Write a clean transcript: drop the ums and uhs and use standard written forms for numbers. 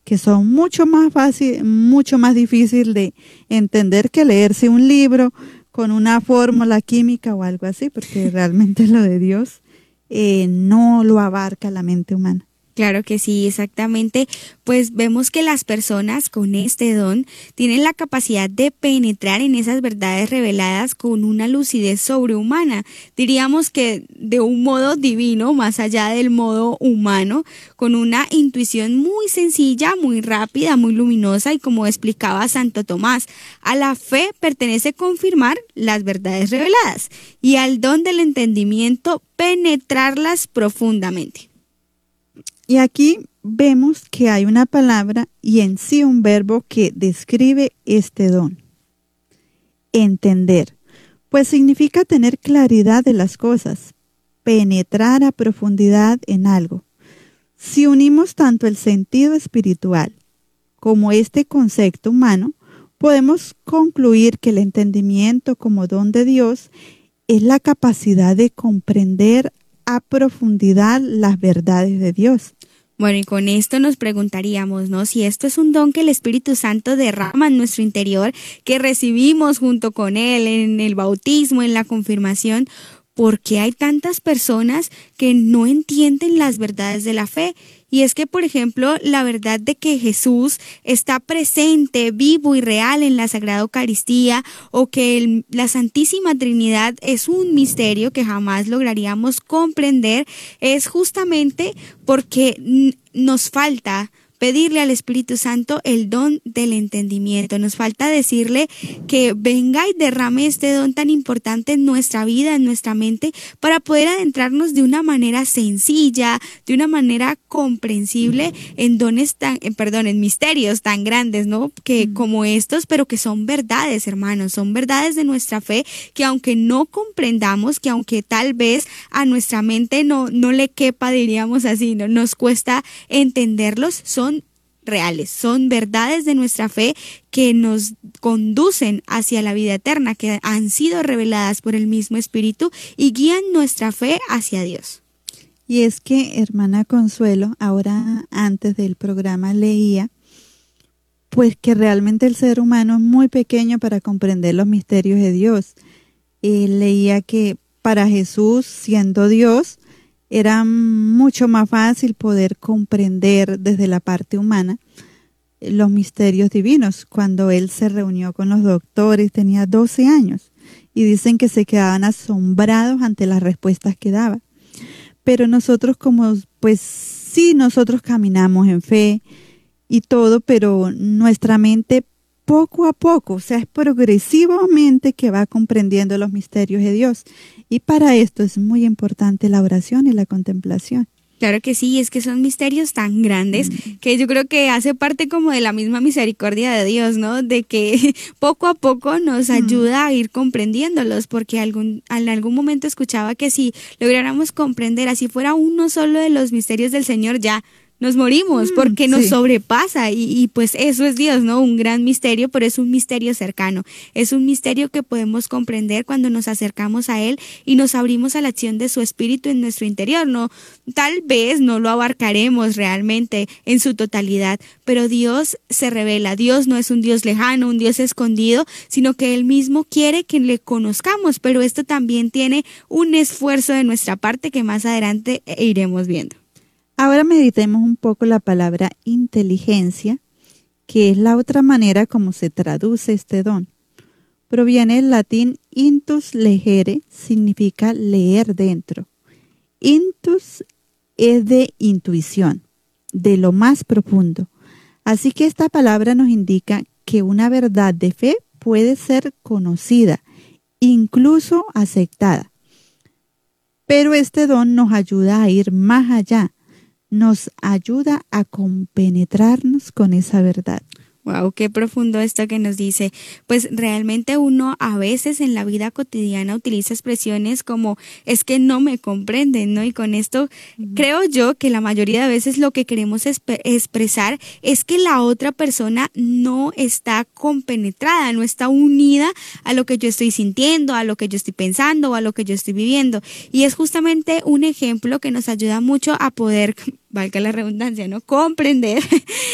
que son mucho más fácil, mucho más difícil de entender que leerse un libro con una fórmula química o algo así, porque realmente lo de Dios no lo abarca la mente humana. Claro que sí, exactamente. Pues vemos que las personas con este don tienen la capacidad de penetrar en esas verdades reveladas con una lucidez sobrehumana. Diríamos que de un modo divino, más allá del modo humano, con una intuición muy sencilla, muy rápida, muy luminosa y como explicaba Santo Tomás, a la fe pertenece confirmar las verdades reveladas y al don del entendimiento penetrarlas profundamente. Y aquí vemos que hay una palabra y en sí un verbo que describe este don. Entender, pues significa tener claridad de las cosas, penetrar a profundidad en algo. Si unimos tanto el sentido espiritual como este concepto humano, podemos concluir que el entendimiento como don de Dios es la capacidad de comprender a profundidad las verdades de Dios. Bueno, y con esto nos preguntaríamos, ¿no? Si esto es un don que el Espíritu Santo derrama en nuestro interior, que recibimos junto con Él en el bautismo, en la confirmación, ¿por qué hay tantas personas que no entienden las verdades de la fe? Y es que, por ejemplo, la verdad de que Jesús está presente, vivo y real en la Sagrada Eucaristía, o que la Santísima Trinidad es un misterio que jamás lograríamos comprender, es justamente porque nos falta pedirle al Espíritu Santo el don del entendimiento. Nos falta decirle que venga y derrame este don tan importante en nuestra vida, en nuestra mente, para poder adentrarnos de una manera sencilla, de una manera comprensible en en misterios tan grandes, ¿no? Que como estos, pero que son verdades, hermanos, son verdades de nuestra fe que aunque no comprendamos, que aunque tal vez a nuestra mente no le quepa, diríamos así, ¿no? Nos cuesta entenderlos, son reales, son verdades de nuestra fe que nos conducen hacia la vida eterna, que han sido reveladas por el mismo Espíritu y guían nuestra fe hacia Dios. Y es que, hermana Consuelo, ahora antes del programa leía, pues que realmente el ser humano es muy pequeño para comprender los misterios de Dios. Leía que para Jesús, siendo Dios, era mucho más fácil poder comprender desde la parte humana los misterios divinos. Cuando él se reunió con los doctores, tenía 12 años y dicen que se quedaban asombrados ante las respuestas que daba. Pero nosotros pues sí, nosotros caminamos en fe y todo, pero nuestra mente poco a poco, o sea, es progresivamente que va comprendiendo los misterios de Dios. Y para esto es muy importante la oración y la contemplación. Claro que sí, es que son misterios tan grandes que yo creo que hace parte como de la misma misericordia de Dios, ¿no? De que poco a poco nos ayuda a ir comprendiéndolos, porque en algún momento escuchaba que si lográramos comprender así fuera uno solo de los misterios del Señor, ya nos morimos porque nos sobrepasa y pues eso es Dios, ¿no? Un gran misterio, pero es un misterio cercano. Es un misterio que podemos comprender cuando nos acercamos a Él y nos abrimos a la acción de su Espíritu en nuestro interior, ¿no? Tal vez no lo abarcaremos realmente en su totalidad, pero Dios se revela. Dios no es un Dios lejano, un Dios escondido, sino que Él mismo quiere que le conozcamos, pero esto también tiene un esfuerzo de nuestra parte que más adelante iremos viendo. Ahora meditemos un poco la palabra inteligencia, que es la otra manera como se traduce este don. Proviene del latín intus legere, significa leer dentro. Intus es de intuición, de lo más profundo. Así que esta palabra nos indica que una verdad de fe puede ser conocida, incluso aceptada. Pero este don nos ayuda a ir más allá. Nos ayuda a compenetrarnos con esa verdad. Wow, qué profundo esto que nos dice. Pues realmente uno a veces en la vida cotidiana utiliza expresiones como es que no me comprenden, ¿no? Y con esto creo yo que la mayoría de veces lo que queremos expresar es que la otra persona no está compenetrada, no está unida a lo que yo estoy sintiendo, a lo que yo estoy pensando o a lo que yo estoy viviendo. Y es justamente un ejemplo que nos ayuda mucho a poder, valga la redundancia, ¿no? Comprender